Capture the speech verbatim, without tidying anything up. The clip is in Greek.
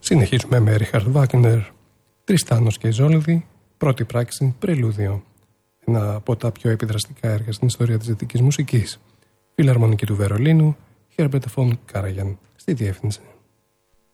Συνεχίζουμε με Ρίχαρντ Βάγνερ, Τριστάνος και Ιζόλδη, πρώτη πράξη, πρελούδιο. Ένα από τα πιο επιδραστικά έργα στην ιστορία της δυτικής μουσικής. Φιλαρμονική του Βερολίνου, Herbert von Karajan στη διεύθυνση.